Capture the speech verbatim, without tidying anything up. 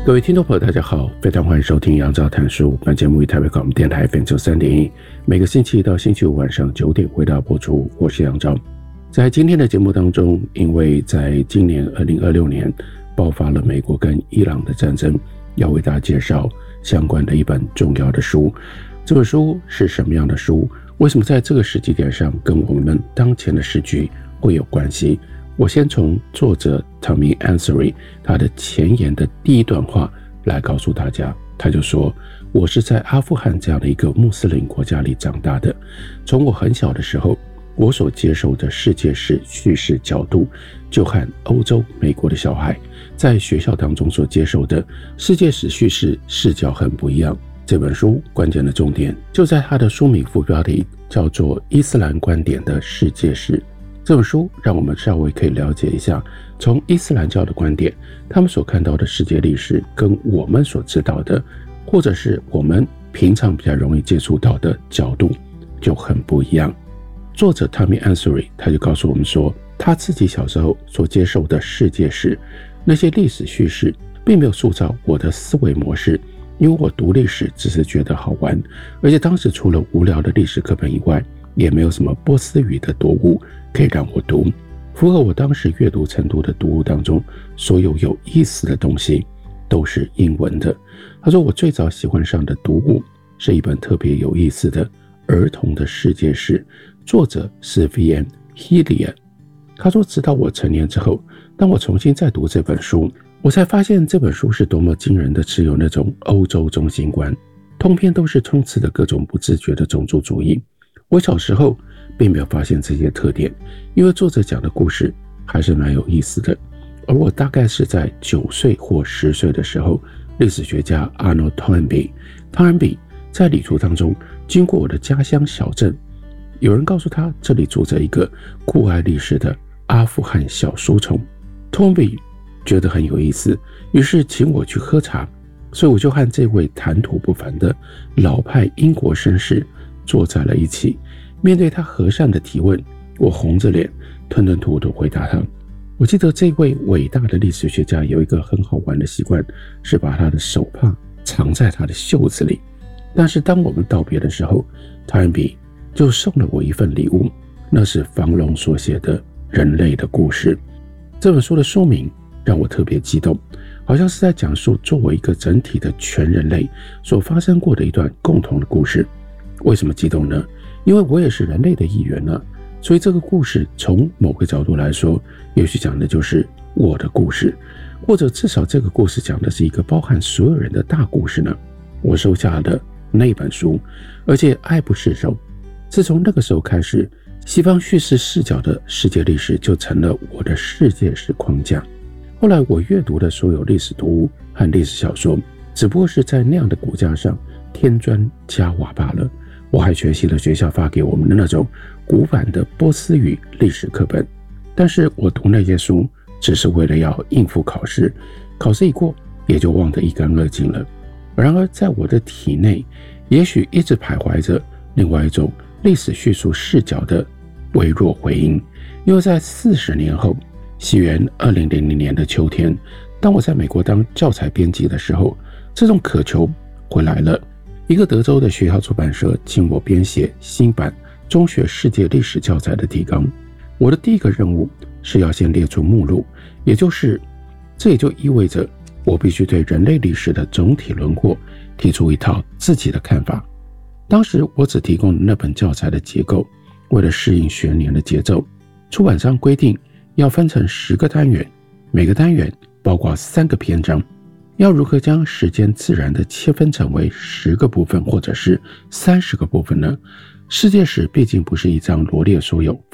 各位听众朋友大家好，非常欢迎收听杨照谈书。本节目于台北广播电台 F M 九十三点一，每个星期一到星期五晚上九点回到播出。我是杨照。在今天的节目当中，因为在今年二零二六年爆发了美国跟伊朗的战争，要为大家介绍相关的一本重要的书。这本书是什么样的书？为什么在这个时机点上跟我们当前的时局会有关系？我先从作者 Tommy Ansari 他的前言的第一段话来告诉大家。他就说，我是在阿富汗这样的一个穆斯林国家里长大的，从我很小的时候，我所接受的世界史叙事角度就和欧洲美国的小孩在学校当中所接受的世界史叙事视角很不一样。这本书关键的重点就在它的书名副标题叫做《伊斯兰观点的世界史》。这本书让我们稍微可以了解一下，从伊斯兰教的观点，他们所看到的世界历史跟我们所知道的，或者是我们平常比较容易接触到的角度就很不一样。作者 Tommy Ansari 他就告诉我们说，他自己小时候所接受的世界史，那些历史叙事并没有塑造我的思维模式，因为我读历史只是觉得好玩，而且当时除了无聊的历史课本以外，也没有什么波斯语的读物可以让我读，符合我当时阅读程度的读物当中，所有有意思的东西都是英文的。他说，我最早喜欢上的读物是一本特别有意思的儿童的世界史，作者是 V M Healy。 他说，直到我成年之后，当我重新再读这本书，我才发现这本书是多么惊人的持有那种欧洲中心观，通篇都是充斥着各种不自觉的种族主义。我小时候并没有发现这些特点，因为作者讲的故事还是蛮有意思的。而我大概是在九岁或十岁的时候，历史学家 Arnold Toynbee 汤恩比在旅途当中经过我的家乡小镇，有人告诉他这里住着一个酷爱历史的阿富汗小书虫。 Toynbee 觉得很有意思，于是请我去喝茶，所以我就和这位谈吐不凡的老派英国绅士坐在了一起。面对他和善的提问，我红着脸吞吞吐吐回答他。我记得这位伟大的历史学家有一个很好玩的习惯，是把他的手帕藏在他的袖子里。但是当我们道别的时候，汤恩比就送了我一份礼物，那是房龙所写的《人类的故事》。这本书的书名让我特别激动，好像是在讲述作为一个整体的全人类所发生过的一段共同的故事。为什么激动呢？因为我也是人类的一员呢、啊，所以这个故事从某个角度来说，也许讲的就是我的故事，或者至少这个故事讲的是一个包含所有人的大故事呢。我收下了那本书，而且爱不释手。自从那个时候开始，西方叙事视角的世界历史就成了我的世界史框架。后来我阅读的所有历史读物和历史小说，只不过是在那样的骨架上添砖加瓦罢了。我还学习了学校发给我们的那种古板的波斯语历史课本，但是我读那些书只是为了要应付考试，考试一过也就忘得一干二净了。然而在我的体内，也许一直徘徊着另外一种历史叙述视角的微弱回音。因为在四十年后，西元二零零零年的秋天，当我在美国当教材编辑的时候，这种渴求回来了。一个德州的学校出版社请我编写新版中学世界历史教材的提纲。我的第一个任务是要先列出目录，也就是这也就意味着我必须对人类历史的总体轮廓提出一套自己的看法。当时我只提供那本教材的结构，为了适应学年的节奏，出版商规定要分成十个单元，每个单元包括三个篇章。要如何将时间自然地切分成为十个部分或者是三十个部分呢？世界史毕竟不是一张罗列所有